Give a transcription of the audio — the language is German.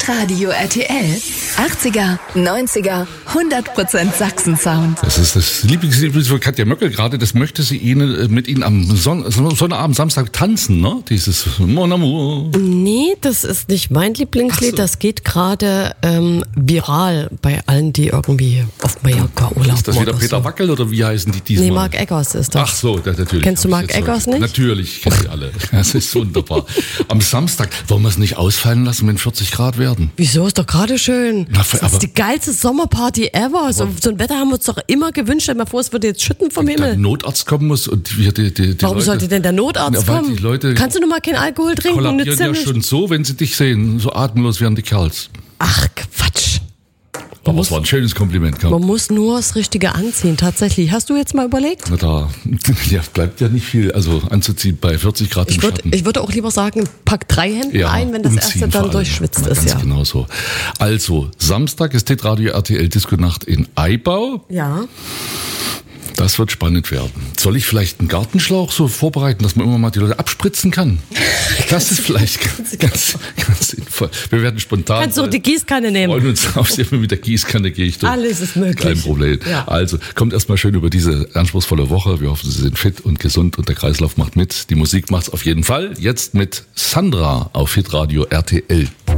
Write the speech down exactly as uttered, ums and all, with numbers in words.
Hitradio R T L. achtziger, neunziger, hundert Prozent Sachsen-Sound. Das ist das Lieblingslied von Katja Möckel gerade. Das möchte sie Ihnen mit Ihnen am Son- Sonnabend, Samstag tanzen, ne? Dieses Mon Amour. Nee, das ist nicht mein Lieblingslied. So. Das geht gerade ähm, viral bei allen, die irgendwie auf Mallorca Urlaub Ist das machen wieder oder Peter so. Wackel oder wie heißen die diesmal? Nee, Marc Eggers ist das. Ach so, das natürlich. Kennst du Hab ich Marc jetzt Eggers so- nicht? Natürlich, ich kenne sie alle. Das ist wunderbar. Am Samstag, wollen wir es nicht ausfallen lassen, wenn vierzig Grad werden? Wieso? Ist doch gerade schön. Na, Das aber- ist die geilste Sommerparty ever. So, so ein Wetter haben wir uns doch immer gewünscht. Stell dir mal vor, es würde jetzt schütten vom Der Himmel. Notarzt kommen muss und wir die, die, die Warum Leute, sollte denn der Notarzt Ja, weil kommen? die Leute Kannst du noch mal keinen Alkohol trinken? kollabieren Nützt ja ja nicht. schon so, wenn sie dich sehen. So atemlos werden die Kerls. Ach, Quatsch. Aber es war ein schönes Kompliment. Komm. Man muss nur das Richtige anziehen, tatsächlich. Hast du jetzt mal überlegt? Na da ja, bleibt ja nicht viel also anzuziehen bei vierzig Grad im Ich würde Schatten. ich würd auch lieber sagen, pack drei Hemden Ja, ein, wenn das umziehen erste vor dann allem. durchschwitzt Na, ist. Ganz Ja. genau so. Also, Samstag ist Hitradio R T L Disco Nacht in Eibau. ja. Das wird spannend werden. Soll ich vielleicht einen Gartenschlauch so vorbereiten, dass man immer mal die Leute abspritzen kann? Das ist vielleicht ganz, ganz, ganz sinnvoll. Wir werden spontan. Kannst du auch die Gießkanne Wir nehmen. freuen uns auf Sie. Mit der Gießkanne gehe ich durch. Alles ist möglich. Kein Problem. Ja. Also, kommt erstmal schön über diese anspruchsvolle Woche. Wir hoffen, Sie sind fit und gesund und der Kreislauf macht mit. Die Musik macht's auf jeden Fall. Jetzt mit Sandra auf Hitradio R T L.